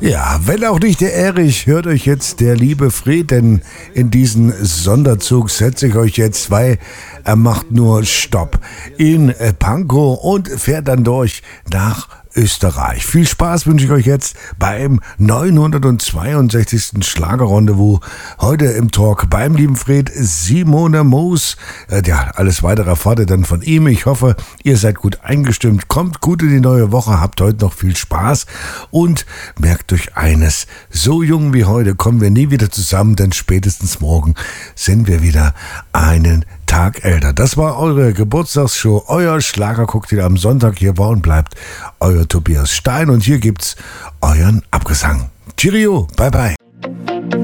Ja, wenn auch nicht der Erich, hört euch jetzt der liebe Fred, denn in diesen Sonderzug setze ich euch jetzt, weil er macht nur Stopp in Pankow und fährt dann durch nach Österreich. Viel Spaß wünsche ich euch jetzt beim 962. Schlagerrendezvous. Heute im Talk beim lieben Fred, Simone Moos. Ja, alles weitere erfahrt ihr dann von ihm. Ich hoffe, ihr seid gut eingestimmt. Kommt gut in die neue Woche, habt heute noch viel Spaß und merkt euch eines. So jung wie heute kommen wir nie wieder zusammen, denn spätestens morgen sind wir wieder einen Tag älter. Das war eure Geburtstagsshow, euer Schlagercocktail am Sonntag. Hier war und bleibt euer Tobias Stein und hier gibt's euren Abgesang. Cheerio, bye bye.